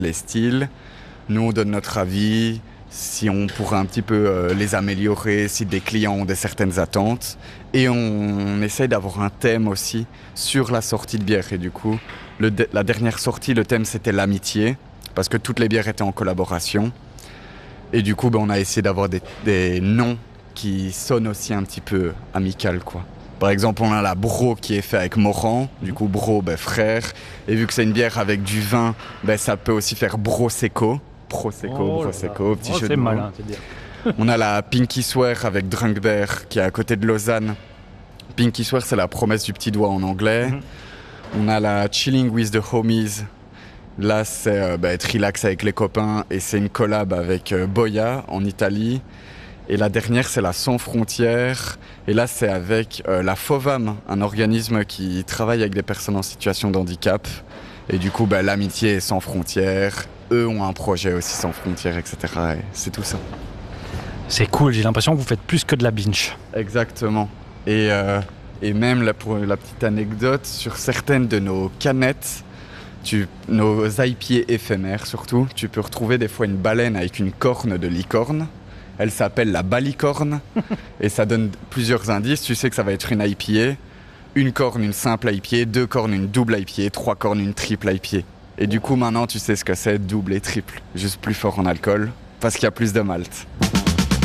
les styles. Nous, on donne notre avis, si on pourrait un petit peu les améliorer, si des clients ont certaines attentes. Et on essaye d'avoir un thème aussi sur la sortie de bière. Et du coup, la dernière sortie, le thème, c'était l'amitié, parce que toutes les bières étaient en collaboration. Et du coup, on a essayé d'avoir des noms qui sonnent aussi un petit peu amical, quoi. Par exemple, on a la Bro qui est fait avec Moran, du coup Bro, frère. Et vu que c'est une bière avec du vin, ça peut aussi faire Prosecco. Prosecco, petit jeu de mots. Malin, c'est bien. On a la Pinky Swear avec Drunk Bear qui est à côté de Lausanne. Pinky Swear, c'est la promesse du petit doigt en anglais. On a la Chilling with the Homies. Là, c'est être relax avec les copains et c'est une collab avec Boya en Italie. Et la dernière, c'est la Sans Frontières. Et là, c'est avec la FOVAM, un organisme qui travaille avec des personnes en situation de handicap. Et du coup, l'amitié est sans frontières. Eux ont un projet aussi sans frontières, etc. Et c'est tout ça. C'est cool, j'ai l'impression que vous faites plus que de la binge. Exactement. Et même là, pour la petite anecdote, sur certaines de nos canettes, nos IPA éphémères surtout, tu peux retrouver des fois une baleine avec une corne de licorne. Elle s'appelle la balicorne et ça donne plusieurs indices. Tu sais que ça va être une IPA, une corne, une simple IPA, 2 cornes, une double IPA, 3 cornes, une triple IPA. Et du coup, maintenant, tu sais ce que c'est, double et triple. Juste plus fort en alcool, parce qu'il y a plus de malt.